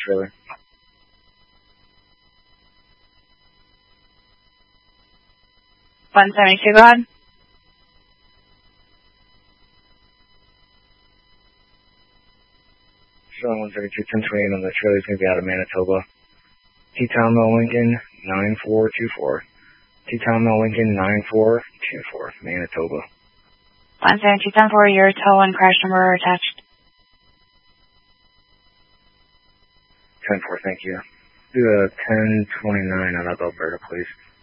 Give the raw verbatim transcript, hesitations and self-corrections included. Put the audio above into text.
trailer. one seventy-two, go ahead. Showing one seventy-two, ten twenty-eight on the trailer is going to be out of Manitoba. T-Town Mill Lincoln, nine four two four. T-Town Mill Lincoln, nine four two four, Manitoba. one seventy-two, ten four, your tow and crash number are attached. ten four, thank you. Do a ten twenty-nine out of Alberta, please.